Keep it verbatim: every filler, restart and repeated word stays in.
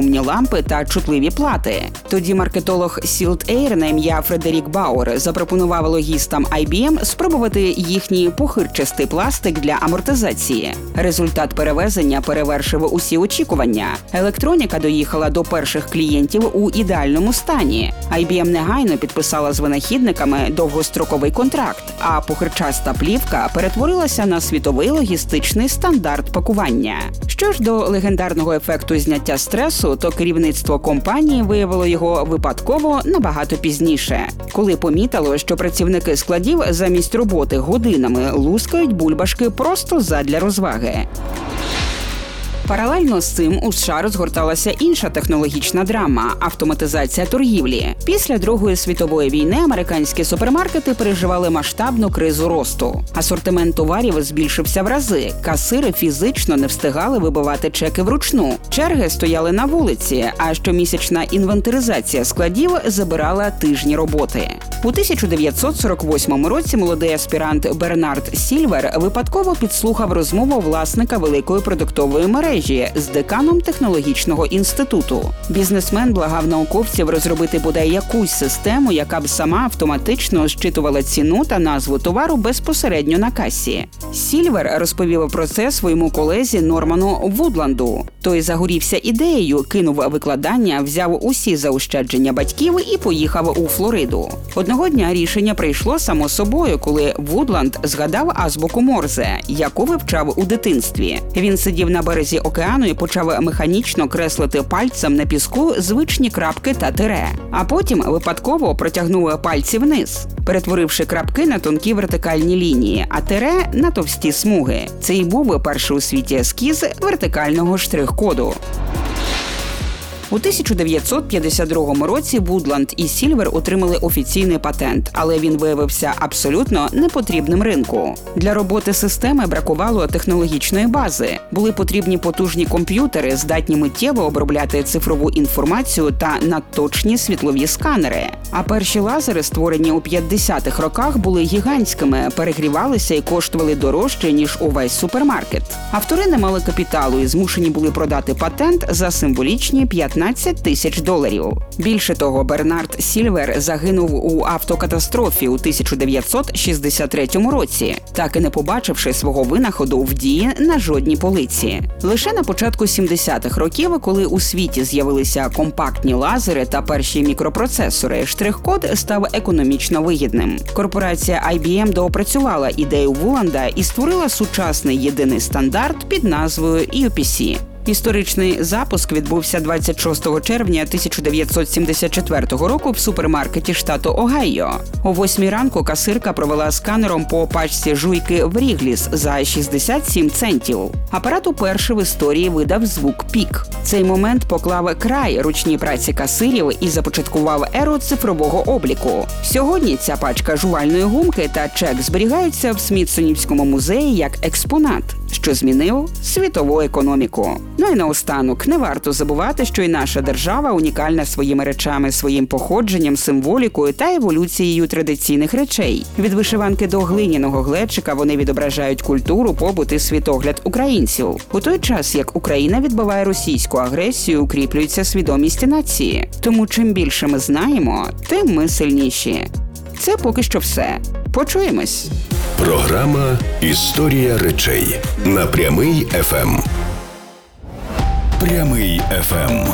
лампи та чутливі плати. Тоді маркетолог Sealed Air на ім'я Фредерік Бауер запропонував логістам ай бі ем спробувати їхній похирчастий пластик для амортизації. Результат перевезення перевершив усі очікування. Електроніка доїхала до перших клієнтів у ідеальному стані. ай бі ем негайно підписала з винахідниками довгостроковий контракт, а похирчаста плівка перетворилася на світовий логістичний стандарт пакування. Що ж до легендарного ефекту зняття стресу, то керівництво компанії виявило його випадково набагато пізніше, коли помітило, що працівники складів замість роботи годинами лускають бульбашки просто задля розваги. Паралельно з цим у США розгорталася інша технологічна драма – автоматизація торгівлі. Після Другої світової війни американські супермаркети переживали масштабну кризу росту. Асортимент товарів збільшився в рази, касири фізично не встигали вибивати чеки вручну. Черги стояли на вулиці, а щомісячна інвентаризація складів забирала тижні роботи. У тисяча дев'ятсот сорок восьмому році молодий аспірант Бернард Сільвер випадково підслухав розмову власника великої продуктової мережі з деканом технологічного інституту. Бізнесмен благав науковців розробити бодай якусь систему, яка б сама автоматично зчитувала ціну та назву товару безпосередньо на касі. Сільвер розповів про це своєму колезі Норману Вудланду. Той загорівся ідеєю, кинув викладання, взяв усі заощадження батьків і поїхав у Флориду. Одного дня рішення прийшло само собою, коли Вудланд згадав азбуку Морзе, яку вивчав у дитинстві. Він сидів на березі океану і почав механічно креслити пальцем на піску звичні крапки та тире. А потім випадково протягнув пальці вниз, перетворивши крапки на тонкі вертикальні лінії, а тире – на товсті смуги. Це і був перший у світі ескіз вертикального штрих-коду. У тисяча дев'ятсот п'ятдесят другому році Вудланд і Сільвер отримали офіційний патент, але він виявився абсолютно непотрібним ринку. Для роботи системи бракувало технологічної бази. Були потрібні потужні комп'ютери, здатні миттєво обробляти цифрову інформацію та надточні світлові сканери. А перші лазери, створені у п'ятдесятих роках, були гігантськими, перегрівалися і коштували дорожче, ніж увесь супермаркет. Автори не мали капіталу і змушені були продати патент за символічні п'ятнадцять тисяч доларів. Більше того, Бернард Сільвер загинув у автокатастрофі у тисяча дев'ятсот шістдесят третьому році, так і не побачивши свого винаходу в дії на жодній полиці. Лише на початку сімдесятих років, коли у світі з'явилися компактні лазери та перші мікропроцесори, штрих-код став економічно вигідним. Корпорація ай бі ем доопрацювала ідею Вуланда і створила сучасний єдиний стандарт під назвою ю пі сі. Історичний запуск відбувся двадцять шостого червня тисяча дев'ятсот сімдесят четвертого року в супермаркеті штату Огайо. О восьмій ранку касирка провела сканером по пачці жуйки Врігліс за шістдесят сім центів. Апарат уперше в історії видав звук «пік». Цей момент поклав край ручній праці касирів і започаткував еру цифрового обліку. Сьогодні ця пачка жувальної гумки та чек зберігаються в Смітсонівському музеї як експонат, що змінив світову економіку. Ну і наостанок, не варто забувати, що і наша держава унікальна своїми речами, своїм походженням, символікою та еволюцією традиційних речей. Від вишиванки до глиняного глечика вони відображають культуру, побут і світогляд українців. У той час, як Україна відбиває російську агресію, укріплюється свідомість нації. Тому чим більше ми знаємо, тим ми сильніші. Це поки що все. Почуємось. Програма «Історія речей» на Прямий еф ем. Прямий еф ем.